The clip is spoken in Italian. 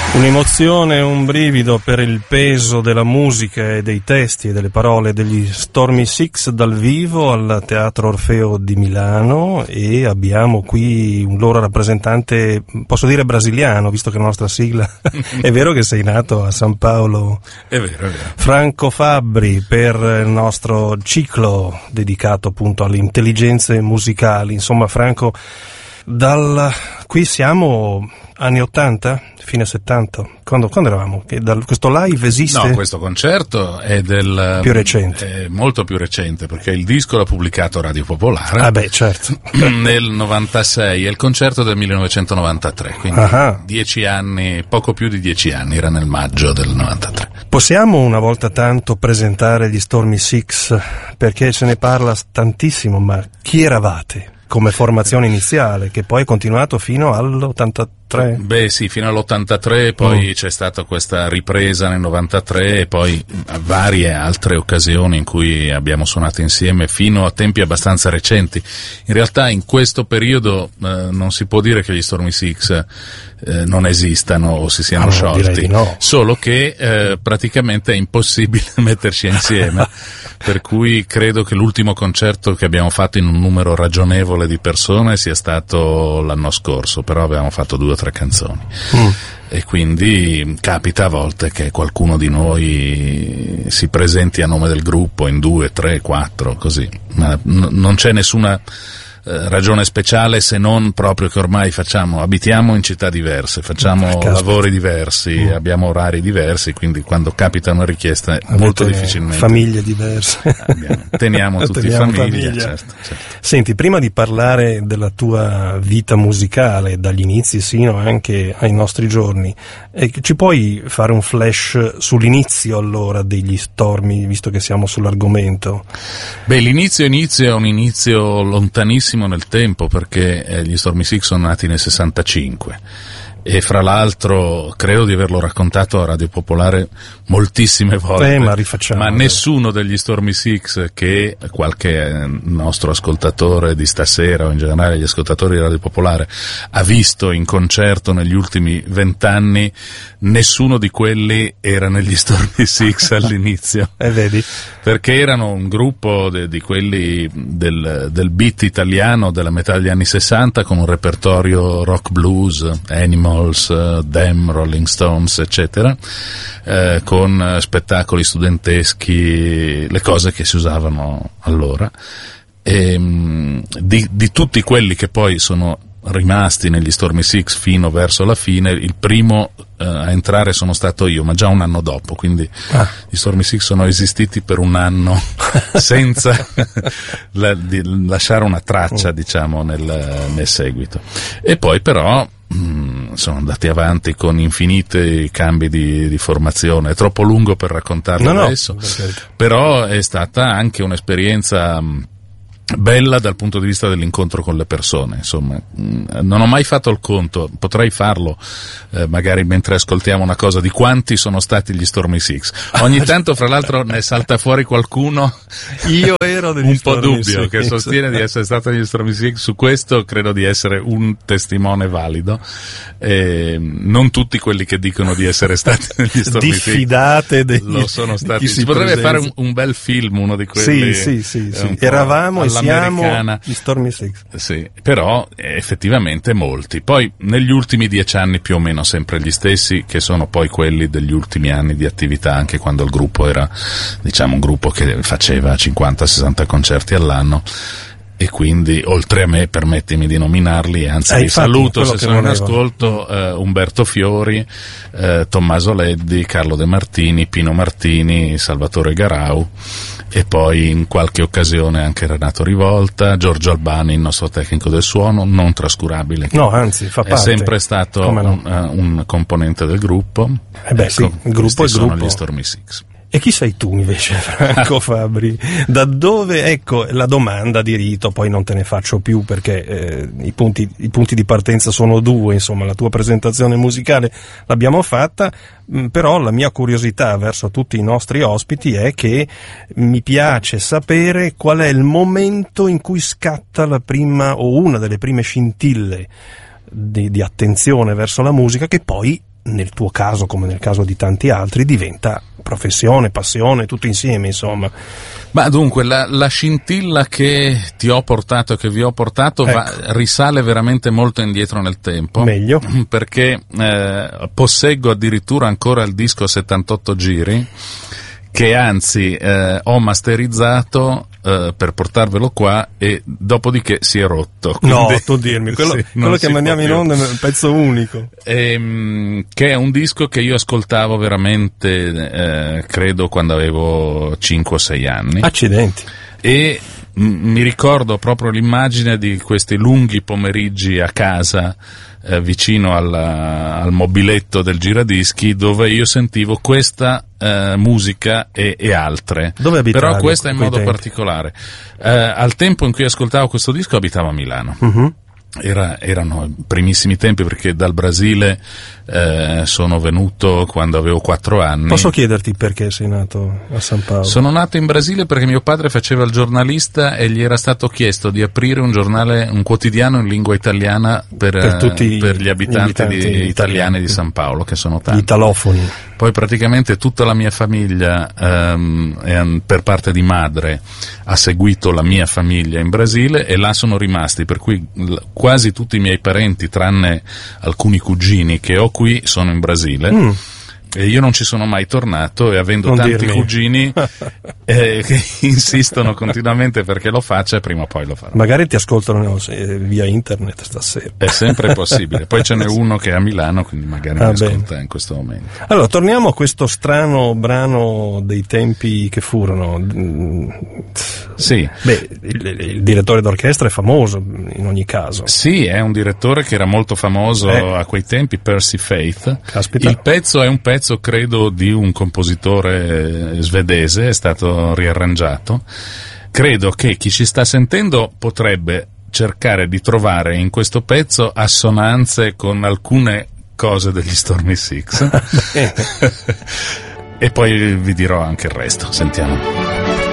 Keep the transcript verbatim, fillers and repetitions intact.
Un'emozione, un brivido per il peso della musica e dei testi e delle parole degli Stormy Six dal vivo al Teatro Orfeo di Milano, e abbiamo qui un loro rappresentante, posso dire brasiliano, visto che la nostra sigla è vero che sei nato a San Paolo. È vero, è vero. Franco Fabbri, per il nostro ciclo dedicato appunto alle intelligenze musicali. Insomma, Franco, dal qui siamo anni ottanta, fine settanta, quando, quando eravamo? Che dal, questo live esiste? No, questo concerto è del più recente, è molto più recente, perché il disco l'ha pubblicato Radio Popolare. Ah beh, certo. Nel novantasei, e il concerto del millenovecentonovantatré, quindi uh-huh. dieci anni, poco più di dieci anni, era nel maggio del novantatré. Possiamo una volta tanto presentare gli Stormy Six, perché se ne parla tantissimo, ma chi eravate come formazione iniziale, che poi è continuato fino all'ottantatré? Beh sì, fino all'ottantatré, poi mm. c'è stata questa ripresa nel novantatré e poi varie altre occasioni in cui abbiamo suonato insieme fino a tempi abbastanza recenti. In realtà in questo periodo eh, non si può dire che gli Stormy Six eh, non esistano o si siano ah, sciolti, no. Solo che eh, praticamente è impossibile metterci insieme, per cui credo che l'ultimo concerto che abbiamo fatto in un numero ragionevole di persone sia stato l'anno scorso, però abbiamo fatto due o tre canzoni mm. e quindi capita a volte che qualcuno di noi si presenti a nome del gruppo in due, tre, quattro, così, ma n- non c'è nessuna eh, ragione speciale, se non proprio che ormai facciamo, abitiamo in città diverse, facciamo Caspita. lavori diversi, mm. abbiamo orari diversi, quindi quando capita una richiesta Avete molto difficilmente famiglie diverse abbiamo, teniamo tutti teniamo famiglia, famiglia. Certo, certo. Senti, prima di parlare della tua vita musicale dagli inizi sino anche ai nostri giorni, eh, ci puoi fare un flash sull'inizio allora degli Stormy, visto che siamo sull'argomento? Beh, l'inizio inizio è un inizio lontanissimo nel tempo, perché eh, gli Stormy Six sono nati nel sessantacinque e fra l'altro credo di averlo raccontato a Radio Popolare moltissime volte, eh, ma rifacciamo, ma eh. nessuno degli Stormy Six, che qualche nostro ascoltatore di stasera o in generale gli ascoltatori di Radio Popolare ha visto in concerto negli ultimi vent'anni, nessuno di quelli era negli Stormy Six all'inizio. E eh, vedi? Perché erano un gruppo de, di quelli del, del beat italiano della metà degli anni sessanta, con un repertorio rock blues, Animals, uh, Them, Rolling Stones, eccetera, eh, con spettacoli studenteschi, le cose che si usavano allora. E, mh, di, di tutti quelli che poi sono rimasti negli Stormy Six fino verso la fine, il primo uh, a entrare sono stato io, ma già un anno dopo, quindi ah. gli Stormy Six sono esistiti per un anno senza la, di, lasciare una traccia, diciamo, nel, nel seguito. E poi però mh, sono andati avanti con infiniti cambi di, di formazione. È troppo lungo per raccontarlo no, adesso, no, però è stata anche un'esperienza mh, bella dal punto di vista dell'incontro con le persone. Insomma, non ho mai fatto il conto, potrei farlo eh, magari mentre ascoltiamo una cosa, di quanti sono stati gli Stormy Six. Ogni tanto fra l'altro ne salta fuori qualcuno io ero degli un Stormy po' dubbio Six, che sostiene di essere stato negli Stormy Six. Su questo credo di essere un testimone valido. Eh, non tutti quelli che dicono di essere stati negli Stormy Six diffidate degli, lo sono stati. si, si potrebbe presenza. fare un, un bel film, uno di quelli. Sì, sì, sì, sì. Eravamo e siamo gli Stormy Six. Sì, però eh, effettivamente molti. Poi negli ultimi dieci anni più o meno sempre gli stessi, che sono poi quelli degli ultimi anni di attività, anche quando il gruppo era, diciamo, un gruppo che faceva cinquanta sessanta concerti all'anno. E quindi, oltre a me, permettimi di nominarli, anzi eh, vi infatti, saluto se sono in volevo. ascolto, eh, Umberto Fiori, eh, Tommaso Leddi, Carlo De Martini, Pino Martini, Salvatore Garau, e poi in qualche occasione anche Renato Rivolta, Giorgio Albani, il nostro tecnico del suono, non trascurabile. No, anzi, fa parte. È sempre stato no? un, uh, un componente del gruppo. Eh beh, ecco, sì, il gruppo è il sono gruppo. gli Stormy Six. E chi sei tu invece, Franco Fabbri? Da dove, ecco, la domanda di rito, poi non te ne faccio più perché eh, i punti, i punti di partenza sono due, insomma, la tua presentazione musicale l'abbiamo fatta, mh, però la mia curiosità verso tutti i nostri ospiti è che mi piace sapere qual è il momento in cui scatta la prima o una delle prime scintille di, di attenzione verso la musica, che poi nel tuo caso come nel caso di tanti altri diventa professione, passione, tutto insieme, insomma. Ma dunque la, la scintilla che ti ho portato e che vi ho portato ecco. va, risale veramente molto indietro nel tempo. Meglio. Perché eh, posseggo addirittura ancora il disco a settantotto giri, che anzi eh, ho masterizzato eh, per portarvelo qua, e dopodiché si è rotto. Quindi, no, tu dirmi, quello, sì, quello che mandiamo in onda è un pezzo unico. Ehm, che è un disco che io ascoltavo veramente, eh, credo, quando avevo cinque o sei anni. Accidenti. E m- mi ricordo proprio l'immagine di questi lunghi pomeriggi a casa, eh, vicino alla, al mobiletto del giradischi, dove io sentivo questa eh, musica e, e altre. Dove abitavi? Però questa in modo tempi? particolare. Eh, al tempo in cui ascoltavo questo disco abitavo a Milano. Uh-huh. Era, erano i primissimi tempi, perché dal Brasile eh, sono venuto quando avevo quattro anni. Posso chiederti perché sei nato a San Paolo? Sono nato in Brasile perché mio padre faceva il giornalista e gli era stato chiesto di aprire un giornale, un quotidiano in lingua italiana per, per, tutti per gli abitanti, gli abitanti di, italiani, italiani di San Paolo, che sono tanti. Gli italofoni. Poi praticamente tutta la mia famiglia, ehm, per parte di madre, ha seguito la mia famiglia in Brasile e là sono rimasti, per cui quasi tutti i miei parenti, tranne alcuni cugini che ho qui, sono in Brasile. Mm. E io non ci sono mai tornato, e avendo non tanti dirmi. cugini eh, che insistono continuamente perché lo faccia, e prima o poi lo farò. Magari ti ascoltano eh, via internet stasera. È sempre possibile. Poi ce n'è uno che è a Milano, quindi magari ah, mi ascolta bene. in questo momento. Allora, torniamo a questo strano brano dei tempi che furono. Sì. Beh, il, il direttore d'orchestra è famoso in ogni caso. Sì, è un direttore che era molto famoso eh. a quei tempi, Percy Faith. Caspita. Il pezzo è un pezzo credo di un compositore svedese, è stato riarrangiato. Credo che chi ci sta sentendo potrebbe cercare di trovare in questo pezzo assonanze con alcune cose degli Stormy Six. E poi vi dirò anche il resto. Sentiamo.